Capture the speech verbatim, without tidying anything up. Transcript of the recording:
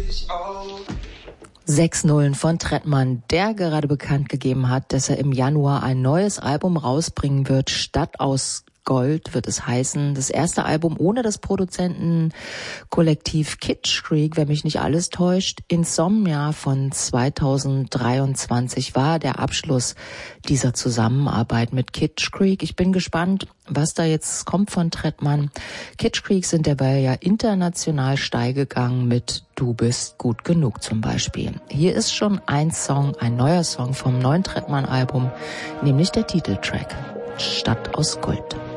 Sechs Nullen von Trettmann, der gerade bekannt gegeben hat, dass er im Januar ein neues Album rausbringen wird. Stadt aus Gold wird es heißen. Das erste Album ohne das Produzentenkollektiv Kitsch Creek, wenn mich nicht alles täuscht. Insomnia von zweitausenddreiundzwanzig war der Abschluss dieser Zusammenarbeit mit Kitsch Creek. Ich bin gespannt, was da jetzt kommt von Trettmann. Kitsch Creek sind derweil ja international steil gegangen mit Du bist gut genug zum Beispiel. Hier ist schon ein Song, ein neuer Song vom neuen Trettmann-Album, nämlich der Titeltrack Stadt aus Gold.